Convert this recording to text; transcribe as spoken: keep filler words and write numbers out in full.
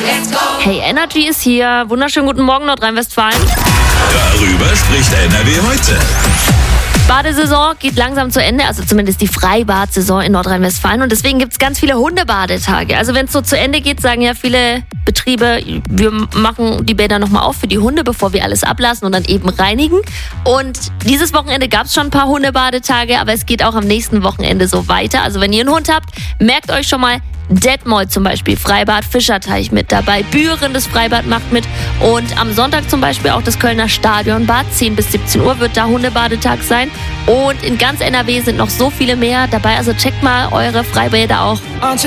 Hey, Energy ist hier. Wunderschönen guten Morgen, Nordrhein-Westfalen. Darüber spricht N R W heute. Badesaison geht langsam zu Ende, also zumindest die Freibad-Saison in Nordrhein-Westfalen. Und deswegen gibt es ganz viele Hundebadetage. Also wenn es so zu Ende geht, sagen ja viele Betriebe, wir machen die Bäder nochmal auf für die Hunde, bevor wir alles ablassen und dann eben reinigen. Und dieses Wochenende gab es schon ein paar Hundebadetage, aber es geht auch am nächsten Wochenende so weiter. Also wenn ihr einen Hund habt, merkt euch schon mal, Detmold zum Beispiel, Freibad Fischerteich mit dabei, Büren, das Freibad macht mit und am Sonntag zum Beispiel auch das Kölner Stadionbad, zehn bis siebzehn Uhr wird da Hundebadetag sein und in ganz N R W sind noch so viele mehr dabei, also checkt mal eure Freibäder auch.